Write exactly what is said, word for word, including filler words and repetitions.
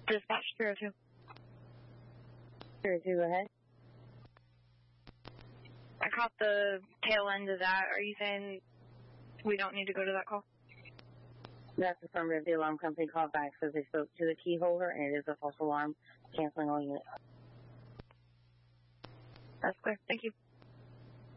Dispatch zero two. zero two, go ahead. I caught the tail end of that. Are you saying we don't need to go to that call? That's affirmative. The alarm company called back, says they spoke to the key holder, and it is a false alarm, canceling all units. That's clear. Thank you.